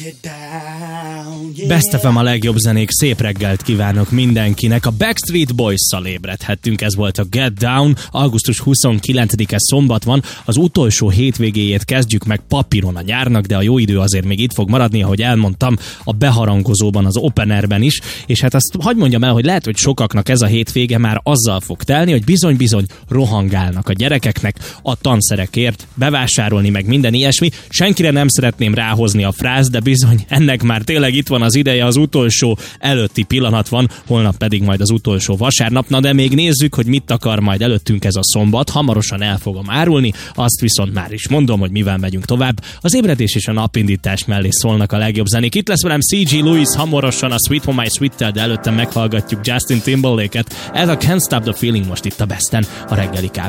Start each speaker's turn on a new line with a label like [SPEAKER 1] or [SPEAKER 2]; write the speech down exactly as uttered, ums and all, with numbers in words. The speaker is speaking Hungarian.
[SPEAKER 1] Best ef em a legjobb zenék, szép reggelt kívánok mindenkinek. A Backstreet Boys-szal ébredhettünk, ez volt a Get Down. augusztus huszonkilencedike szombat van, az utolsó hétvégéjét kezdjük meg papíron a nyárnak, de a jó idő azért még itt fog maradni, ahogy elmondtam, a beharangozóban, az Open Airben is, és hát azt hadd mondjam el, hogy lehet, hogy sokaknak ez a hétvége már azzal fog telni, hogy bizony-bizony rohangálnak a gyerekeknek a tanszerekért, bevásárolni meg minden ilyesmi. Senkire nem szeretném ráhozni a fráz, de bizony ennek már tényleg itt van az ideje, az utolsó előtti pillanat van, holnap pedig majd az utolsó vasárnap. Na de még nézzük, hogy mit akar majd előttünk ez a szombat, hamarosan el fogom árulni, azt viszont már is mondom, hogy mivel megyünk tovább. Az ébredés és a napindítás mellé szólnak a legjobb zenék. Itt lesz velem cé gé Lewis, hamarosan a Sweet Home My Sweet-tel, de előtte meghallgatjuk Justin Timberlake-et. Ez a Can't Stop the Feeling most itt a Besten, a reggeli kávé